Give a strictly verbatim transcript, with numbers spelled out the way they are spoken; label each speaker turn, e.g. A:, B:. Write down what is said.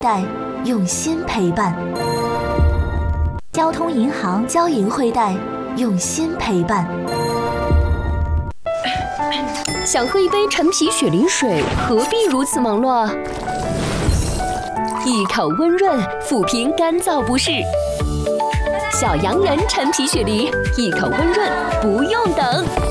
A: 贷用心陪伴，交通银行交银汇贷用心陪伴。
B: 想喝一杯陈皮雪梨水，何必如此忙碌？一口温润，抚平干燥不适。小洋人陈皮雪梨，一口温润，不用等。